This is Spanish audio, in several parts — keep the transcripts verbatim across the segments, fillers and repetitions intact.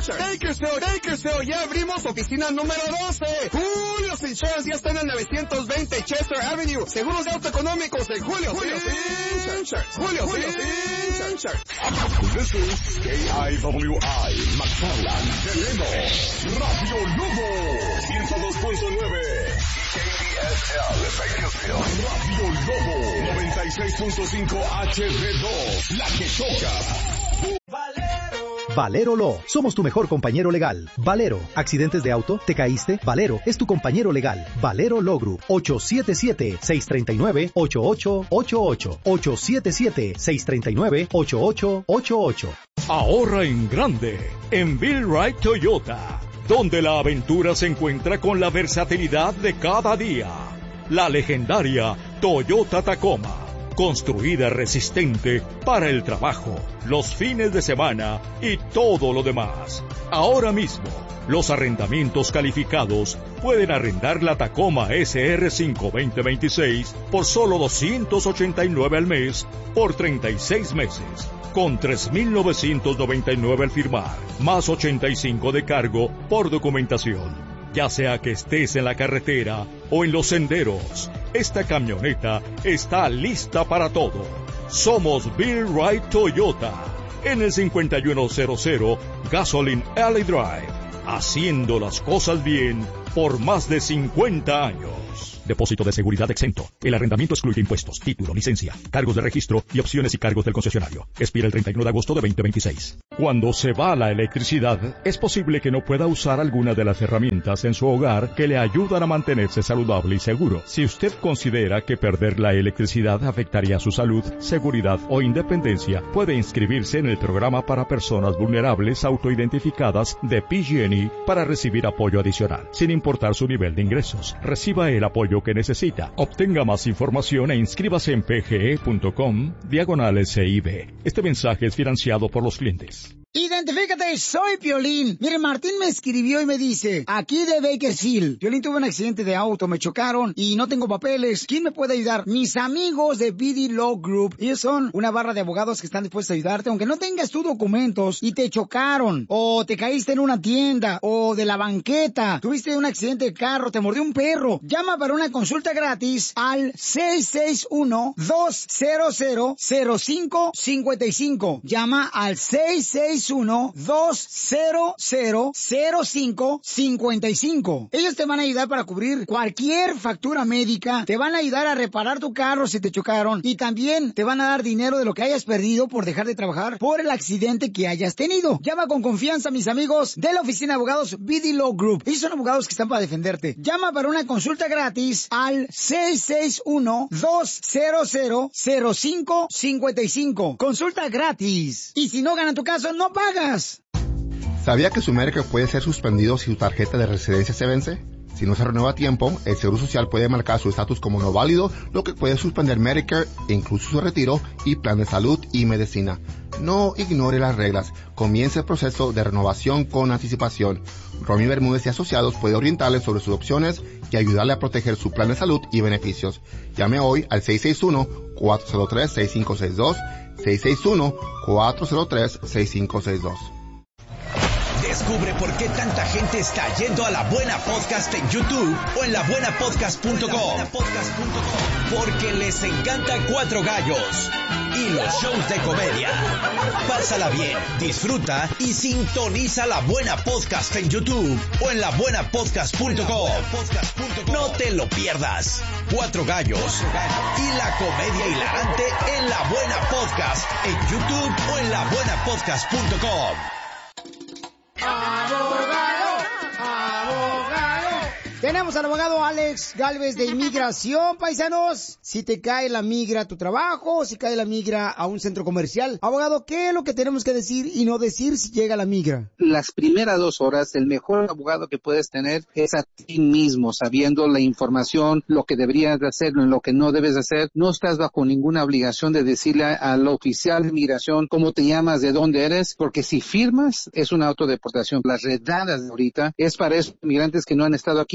Bakersfield, Bakersfield, ya abrimos oficina número doce. Julio's Insurance ya está en el novecientos veinte Chester Avenue. Seguros de auto económicos de Julio's Insurance. Julio's Insurance. This is K I W I, McFarland, Delano, Radio Lobo, ciento dos punto nueve. K B S L, Bakersfield, Radio Lobo, noventa y seis punto cinco H D dos, la que toca. Valero. Valero Law, somos tu mejor compañero legal. Valero, accidentes de auto, te caíste, Valero es tu compañero legal. Valero Law Group, ocho siete siete, seis tres nueve, ocho ocho ocho ocho, ocho siete siete, seis tres nueve, ocho ocho ocho ocho. Ahorra en grande en Bill Wright Toyota, donde la aventura se encuentra con la versatilidad de cada día. La legendaria Toyota Tacoma, construida resistente para el trabajo, los fines de semana y todo lo demás. Ahora mismo, los arrendamientos calificados pueden arrendar la Tacoma S R cinco veinte veintiséis por solo doscientos ochenta y nueve al mes por treinta y seis meses, con tres mil novecientos noventa y nueve al firmar, más ochenta y cinco de cargo por documentación. Ya sea que estés en la carretera o en los senderos, esta camioneta está lista para todo. Somos Bill Wright Toyota, en el cincuenta y uno cero cero Gasoline Alley Drive, haciendo las cosas bien por más de cincuenta años. Depósito de seguridad exento. El arrendamiento excluye impuestos, título, licencia, cargos de registro y opciones y cargos del concesionario. Expira el treinta y uno de agosto de veinte veintiséis. Cuando se va la electricidad, es posible que no pueda usar alguna de las herramientas en su hogar que le ayudan a mantenerse saludable y seguro. Si usted considera que perder la electricidad afectaría su salud, seguridad o independencia, puede inscribirse en el programa para personas vulnerables autoidentificadas de P G and E para recibir apoyo adicional, sin importar su nivel de ingresos. Reciba el apoyo que necesita. Obtenga más información e inscríbase en pge.com diagonal S I B. Este mensaje es financiado por los clientes. Identifícate, soy Piolín. Mire, Martín me escribió y me dice, aquí de Bakersfield, Piolín tuve un accidente de auto, me chocaron y no tengo papeles. ¿Quién me puede ayudar? Mis amigos de B D Law Group. Ellos son una barra de abogados que están dispuestos a ayudarte, aunque no tengas tus documentos y te chocaron, o te caíste en una tienda, o de la banqueta, tuviste un accidente de carro, te mordió un perro. Llama para una consulta gratis al seis seis uno, dos cero cero, cero cinco cinco cinco. Llama al seis seis uno, dos cero cero, cero cinco cinco cinco. Ellos te van a ayudar para cubrir cualquier factura médica, te van a ayudar a reparar tu carro si te chocaron y también te van a dar dinero de lo que hayas perdido por dejar de trabajar por el accidente que hayas tenido. Llama con confianza, mis amigos de la oficina de abogados B D Law Group. Ellos son abogados que están para defenderte. Llama para una consulta gratis al seis seis uno, dos cero cero, cero cinco cinco cinco. Consulta gratis. Y si no gana tu caso, no pagas. ¿Sabía que su Medicare puede ser suspendido si su tarjeta de residencia se vence? Si no se renueva a tiempo, el Seguro Social puede marcar su estatus como no válido, lo que puede suspender Medicare, incluso su retiro y plan de salud y medicina. No ignore las reglas. Comience el proceso de renovación con anticipación. Romy Bermúdez y Asociados puede orientarle sobre sus opciones y ayudarle a proteger su plan de salud y beneficios. Llame hoy al seis seis uno, cuatro cero tres, seis cinco seis dos, seis seis uno, cuatro cero tres, seis cinco seis dos. Descubre por qué tanta gente está yendo a La Buena Podcast en YouTube o en la buena podcast punto com. Porque les encanta Cuatro Gallos y los shows de comedia. Pásala bien, disfruta y sintoniza La Buena Podcast en YouTube o en la buena podcast punto com. No te lo pierdas. Cuatro Gallos y la comedia hilarante en La Buena Podcast en YouTube o en la buena podcast punto com. ¡Abogado! ¡Abogado! Tenemos al abogado Alex Gálvez de Inmigración, paisanos. Si te cae la migra a tu trabajo, si cae la migra a un centro comercial. Abogado, ¿qué es lo que tenemos que decir y no decir si llega la migra? Las primeras dos horas, el mejor abogado que puedes tener es a ti mismo, sabiendo la información, lo que deberías de hacer, lo que no debes de hacer. No estás bajo ninguna obligación de decirle al oficial de inmigración cómo te llamas, de dónde eres, porque si firmas, es una autodeportación. Las redadas de ahorita es para esos inmigrantes que no han estado aquí más de dos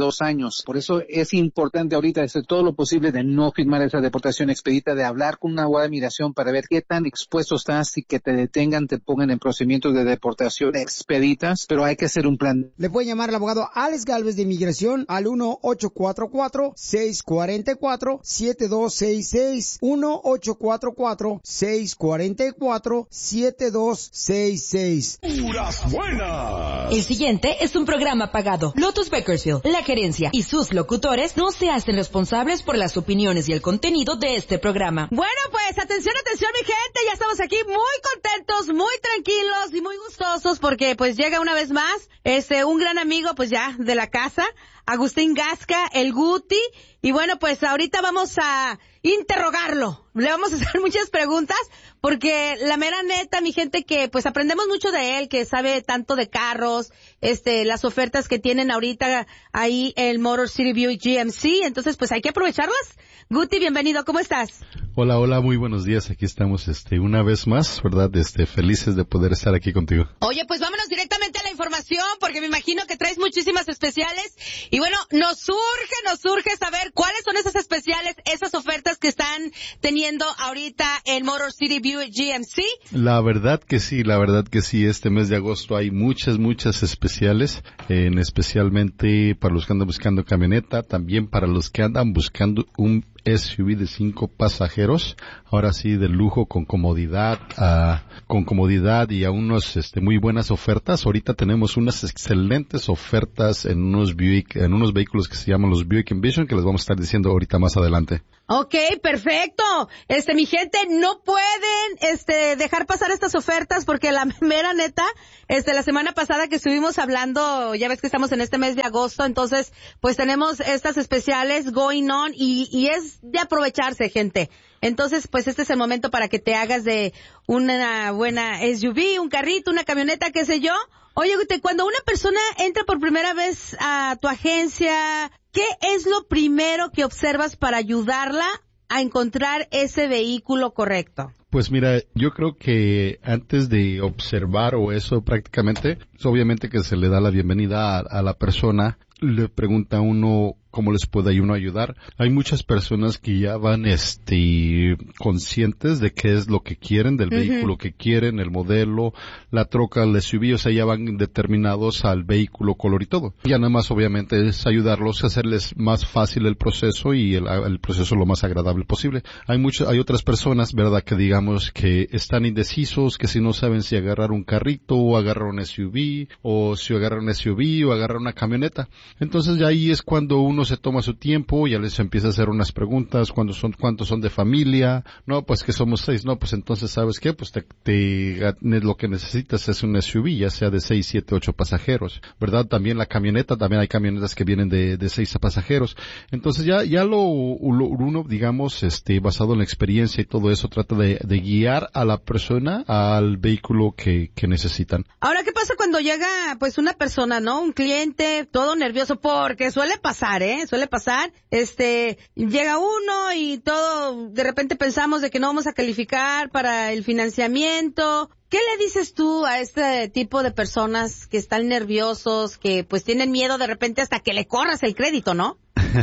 dos años. Por eso es importante ahorita hacer todo lo posible de no firmar esa deportación expedita, de hablar con una abogada de migración para ver qué tan expuesto estás y que te detengan, te pongan en procedimientos de deportación expeditas, pero hay que hacer un plan. Le puede llamar al abogado Alex Galvez de Inmigración al uno ocho cuatro cuatro, seis cuatro cuatro, siete dos seis seis, uno ocho cuatro cuatro, seis cuatro cuatro, siete dos seis seis. Puras buenas. El siguiente es un programa pagado. Lotus Bakersfield, la gerencia y sus locutores no se hacen responsables por las opiniones y el contenido de este programa. Bueno, pues atención, atención mi gente, ya estamos aquí muy contentos, muy tranquilos y muy gustosos porque pues llega una vez más este un gran amigo pues ya de la casa, Agustín Gasca, el Guti, y bueno pues ahorita vamos a interrogarlo, le vamos a hacer muchas preguntas porque la mera neta mi gente que pues aprendemos mucho de él, que sabe tanto de carros, este las ofertas que tienen ahorita ahí el Motor City Buick G M C, entonces pues hay que aprovecharlas. Guti, bienvenido, ¿cómo estás? Hola, hola, muy buenos días, aquí estamos este una vez más, ¿verdad? Este felices de poder estar aquí contigo. Oye, pues vámonos directamente a la información porque me imagino que traes muchísimas especiales y bueno, nos surge, nos surge saber cuáles son esas especiales, esas ofertas que están teniendo ahorita el Motor City Buick G M C. La verdad que sí, la verdad que sí, este mes de agosto hay muchas, muchas especiales, en especialmente para los que andan buscando camioneta, también para los que andan buscando un S U V de cinco pasajeros, ahora sí de lujo, con comodidad, uh, con comodidad y a unos, este, muy buenas ofertas. Ahorita tenemos unas excelentes ofertas en unos Buick, en uunos vehículos que se llaman los Buick Envision, que les vamos a estar diciendo ahorita más adelante. Ok, perfecto. Este, mi gente, no pueden, este, dejar pasar estas ofertas porque la mera neta, este, la semana pasada que estuvimos hablando, ya ves que estamos en este mes de agosto, entonces, pues tenemos estas especiales going on y, y es de aprovecharse, gente. Entonces, pues este es el momento para que te hagas de una buena S U V, un carrito, una camioneta, qué sé yo. Oye, cuando una persona entra por primera vez a tu agencia, ¿qué es lo primero que observas para ayudarla a encontrar ese vehículo correcto? Pues mira, yo creo que antes de observar o eso prácticamente, obviamente que se le da la bienvenida a, a la persona, le pregunta a uno cómo les puede uno ayudar. Hay muchas personas que ya van este conscientes de qué es lo que quieren, del uh-huh. vehículo que quieren, el modelo, la troca, el S U V, o sea, ya van determinados al vehículo, color y todo. Ya nada más obviamente es ayudarlos a hacerles más fácil el proceso y el, el proceso lo más agradable posible. Hay muchas, hay otras personas, ¿verdad?, que digamos que están indecisos, que si no saben si agarrar un carrito o agarrar un S U V, o si agarrar un S U V o agarrar una camioneta. Entonces ya ahí es cuando uno se toma su tiempo, ya les empieza a hacer unas preguntas, cuántos son, cuántos son de familia, no, pues que somos seis, no, pues entonces, ¿sabes qué? Pues te, te, lo que necesitas es un S U V, ya sea de seis, siete, ocho pasajeros, ¿verdad? También la camioneta, también hay camionetas que vienen de, de seis pasajeros. Entonces ya, ya lo, lo, uno, digamos, este, basado en la experiencia y todo eso, trata de, de guiar a la persona al vehículo que, que necesitan. Ahora, ¿qué pasa cuando llega, pues, una persona, ¿no? Un cliente, todo nervioso, porque suele pasar, ¿eh? Suele pasar, este, llega uno y todo, de repente pensamos de que no vamos a calificar para el financiamiento. ¿Qué le dices tú a este tipo de personas que están nerviosos, que pues tienen miedo de repente hasta que le corras el crédito, ¿no?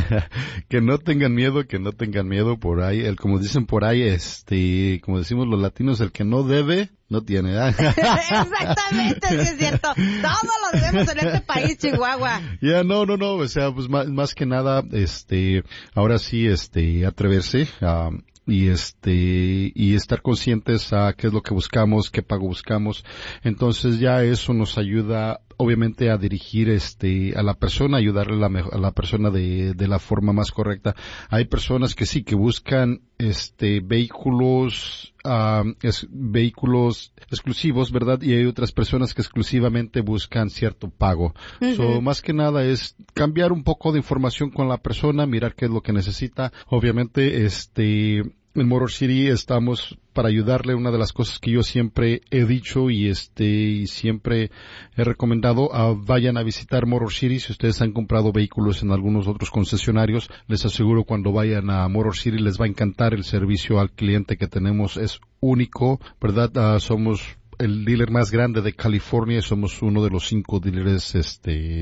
Que no tengan miedo, que no tengan miedo por ahí, el como dicen por ahí, este, como decimos los latinos, el que no debe, no tiene. Exactamente, sí es cierto. Todos lo debemos en este país, Chihuahua. Ya, yeah, no, no, no, o sea, pues más, más que nada, este, ahora sí, este, atreverse a, y este, y estar conscientes a qué es lo que buscamos, qué pago buscamos. Entonces ya eso nos ayuda, obviamente, a dirigir este a la persona, ayudarle a la, a la persona de, de la forma más correcta. Hay personas que sí, que buscan este vehículos, um, es, vehículos exclusivos, ¿verdad? Y hay otras personas que exclusivamente buscan cierto pago. Uh-huh. So, más que nada es cambiar un poco de información con la persona, mirar qué es lo que necesita. Obviamente, este, en Motor City estamos para ayudarle. Una de las cosas que yo siempre he dicho y este y siempre he recomendado, uh, vayan a visitar Motor City. Si ustedes han comprado vehículos en algunos otros concesionarios, les aseguro cuando vayan a Motor City les va a encantar. El servicio al cliente que tenemos es único, ¿verdad? Uh, somos el dealer más grande de California y somos uno de los cinco dealers este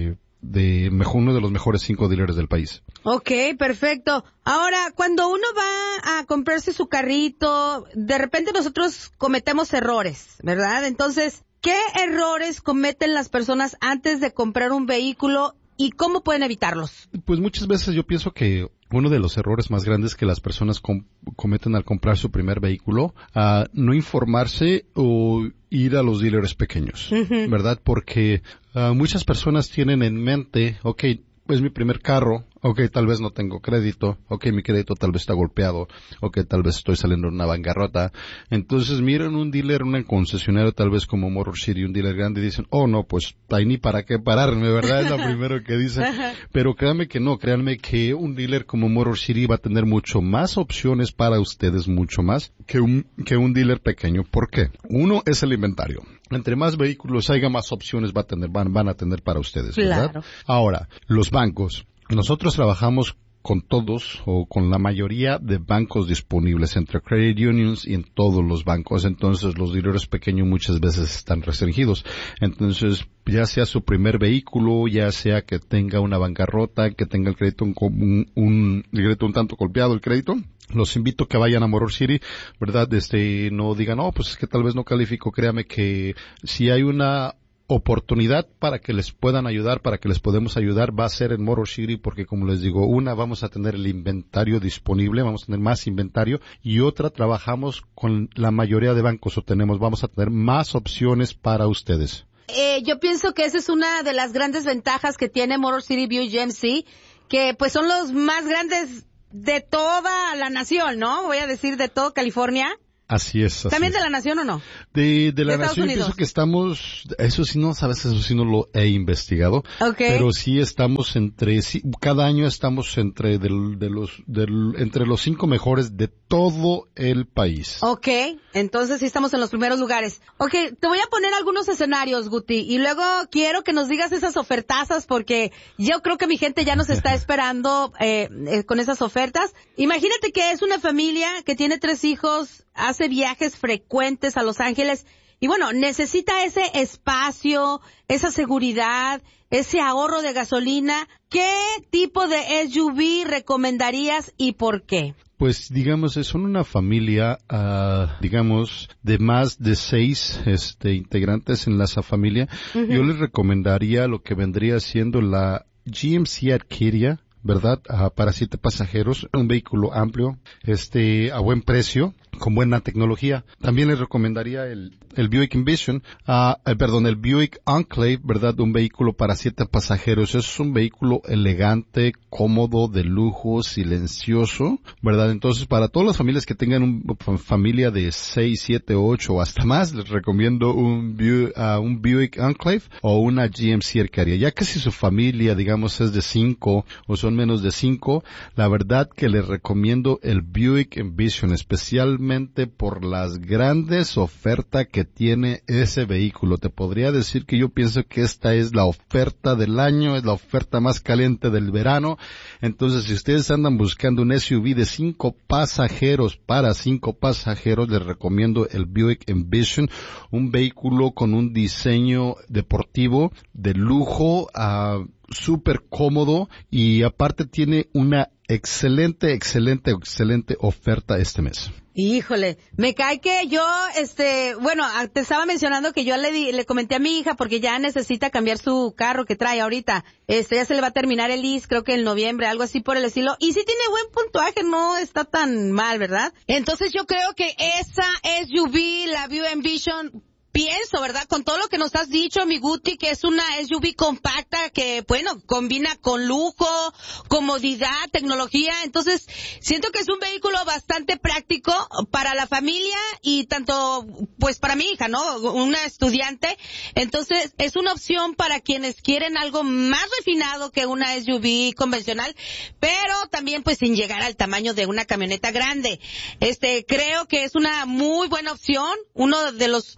de mejor, uno de los mejores cinco dealers del país. Ok, perfecto. Ahora, cuando uno va a comprarse su carrito, de repente nosotros cometemos errores, ¿verdad? Entonces, ¿qué errores cometen las personas antes de comprar un vehículo y cómo pueden evitarlos? Pues muchas veces yo pienso que uno de los errores más grandes que las personas com- cometen al comprar su primer vehículo, uh, no informarse o ir a los dealers pequeños, uh-huh. ¿verdad? Porque uh, muchas personas tienen en mente, ok, es mi primer carro, ok, tal vez no tengo crédito, ok, mi crédito tal vez está golpeado, ok, tal vez estoy saliendo de una bancarrota. Entonces miran un dealer, un concesionario tal vez como Motor City, un dealer grande y dicen, oh no, pues hay ni para qué pararme, ¿verdad? Es lo primero que dicen. Pero créanme que no, créanme que un dealer como Motor City va a tener mucho más opciones para ustedes, mucho más que un, que un dealer pequeño. ¿Por qué? Uno es el inventario. Entre más vehículos haya, más opciones va a tener, van, van a tener para ustedes, ¿verdad? Claro. Ahora, los bancos. Nosotros trabajamos con todos o con la mayoría de bancos disponibles entre credit unions y en todos los bancos. Entonces los dealers pequeños muchas veces están restringidos. Entonces ya sea su primer vehículo, ya sea que tenga una bancarrota, que tenga el crédito un, un, un, el crédito un tanto golpeado el crédito, los invito a que vayan a Motor City, ¿verdad? Este, no digan, no, pues es que tal vez no califico. Créame que si hay una oportunidad para que les puedan ayudar, para que les podemos ayudar, va a ser en Motor City, porque como les digo, una, vamos a tener el inventario disponible, vamos a tener más inventario, y otra, trabajamos con la mayoría de bancos, o tenemos, vamos a tener más opciones para ustedes. Eh, yo pienso que esa es una de las grandes ventajas que tiene Motor City Buick G M C, que pues son los más grandes de toda la nación, ¿no? Voy a decir de todo California. Así es. Así ¿También es. de la nación o no? De, de la de nación, pienso que estamos, eso sí no, sabes, eso sí no lo he investigado. Okay. Pero sí estamos entre, sí, cada año estamos entre del, de los, del, entre los cinco mejores de todo el país. Ok, entonces sí estamos en los primeros lugares. Ok, te voy a poner algunos escenarios, Guti, y luego quiero que nos digas esas ofertazas, porque yo creo que mi gente ya nos está esperando eh, eh, con esas ofertas. Imagínate que es una familia que tiene tres hijos, hace viajes frecuentes a Los Ángeles y bueno, necesita ese espacio, esa seguridad, ese ahorro de gasolina. ¿Qué tipo de S U V recomendarías y por qué? Pues digamos, son una familia, uh, digamos, de más de seis este, integrantes en la esa familia. Uh-huh. Yo les recomendaría lo que vendría siendo la G M C Arcadia, ¿verdad? Uh, para siete pasajeros, un vehículo amplio, este, a buen precio, con buena tecnología. También les recomendaría el, el Buick Envision, uh, el, perdón, el Buick Enclave, ¿verdad? Un vehículo para siete pasajeros. Es un vehículo elegante, cómodo, de lujo, silencioso, ¿verdad? Entonces, para todas las familias que tengan una familia de seis, siete, ocho o hasta más, les recomiendo un, Buick, uh, un Buick Enclave o una G M C Arcadia. Ya que si su familia, digamos, es de cinco o son menos de cinco, la verdad que les recomiendo el Buick Envision, especialmente por las grandes ofertas que tiene ese vehículo. Te podría decir que yo pienso que esta es la oferta del año, es la oferta más caliente del verano. Entonces, si ustedes andan buscando un S U V de cinco pasajeros para cinco pasajeros, les recomiendo el Buick Envision, un vehículo con un diseño deportivo de lujo, uh, súper cómodo, y aparte tiene una excelente, excelente, excelente oferta este mes. Híjole, me cae que yo, este, bueno, te estaba mencionando que yo le di, le comenté a mi hija porque ya necesita cambiar su carro que trae ahorita. Este, ya se le va a terminar el lease, creo que en noviembre, algo así por el estilo. Y sí tiene buen puntuaje, no está tan mal, ¿verdad? Entonces yo creo que esa S U V, la Buick Envision, pienso, ¿verdad? Con todo lo que nos has dicho, mi Guti, que es una S U V compacta que, bueno, combina con lujo, comodidad, tecnología. Entonces, siento que es un vehículo bastante práctico para la familia y tanto, pues, para mi hija, ¿no? Una estudiante. Entonces, es una opción para quienes quieren algo más refinado que una S U V convencional, pero también, pues, sin llegar al tamaño de una camioneta grande. Este, creo que es una muy buena opción. Uno de los puntos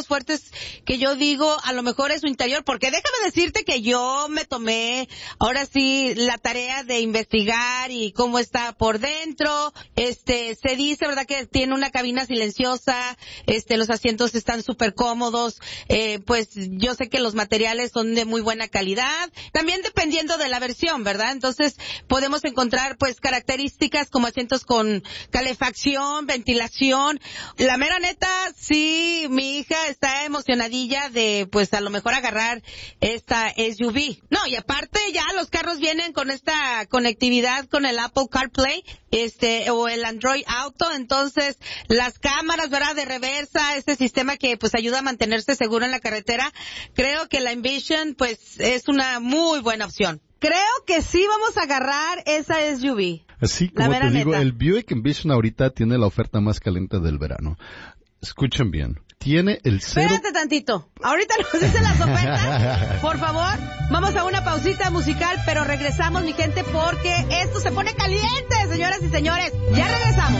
fuertes que yo digo, a lo mejor es su interior, porque déjame decirte que yo me tomé, ahora sí, la tarea de investigar y cómo está por dentro. Este, se dice, ¿verdad?, que tiene una cabina silenciosa, este, los asientos están súper cómodos, eh, pues yo sé que los materiales son de muy buena calidad, también dependiendo de la versión, ¿verdad? Entonces, podemos encontrar, pues, características como asientos con calefacción, ventilación. La mera neta, sí, mi hija está emocionadilla de, pues, a lo mejor agarrar esta S U V. No, y aparte ya los carros vienen con esta conectividad con el Apple CarPlay, este, o el Android Auto, entonces las cámaras, ¿verdad?, de reversa, este sistema que, pues, ayuda a mantenerse seguro en la carretera. Creo que la Envision, pues, es una muy buena opción. Creo que sí vamos a agarrar esa S U V. Así como te digo, neta. El Buick Envision ahorita tiene la oferta más caliente del verano. Escuchen bien. Tiene el cero... Espérate tantito. Ahorita nos dicen las ofertas. Por favor, vamos a una pausita musical, pero regresamos, mi gente, porque esto se pone caliente, señoras y señores. Ya regresamos.